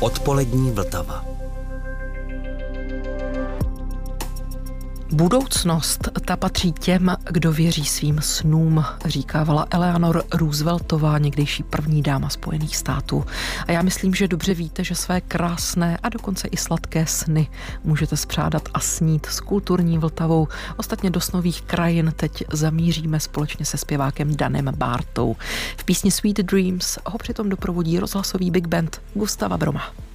Odpolední Vltava. Budoucnost, ta patří těm, kdo věří svým snům, říkávala Eleanor Rooseveltová, někdejší první dáma Spojených států. A já myslím, že dobře víte, že své krásné a dokonce i sladké sny můžete spřádat a snít s kulturní Vltavou. Ostatně do snových krajin teď zamíříme společně se zpěvákem Danem Bártou. V písni Sweet Dreams ho přitom doprovodí rozhlasový big band Gustava Broma.